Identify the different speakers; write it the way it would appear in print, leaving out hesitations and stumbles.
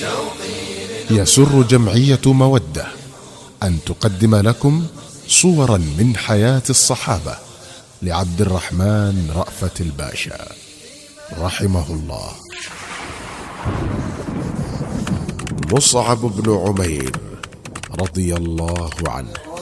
Speaker 1: يسر جمعية مودة أن تقدم لكم صورا من حياة الصحابة لعبد الرحمن رأفت الباشا رحمه الله. مصعب بن عمير رضي الله عنه.